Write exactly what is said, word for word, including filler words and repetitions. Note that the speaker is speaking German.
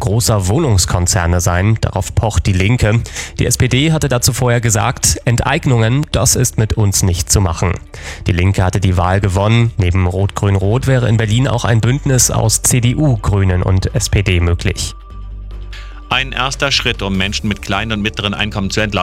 großer Wohnungskonzerne sein. Darauf pocht die Linke. Die S P D hatte dazu vorher gesagt, Enteignungen, das ist mit uns nicht zu machen. Die Linke hatte die Wahl gewonnen. Neben Rot-Grün-Rot wäre in Berlin auch ein Bündnis aus C D U, Grünen und S P D möglich. Ein erster Schritt, um Menschen mit kleinen und mittleren Einkommen zu entlasten.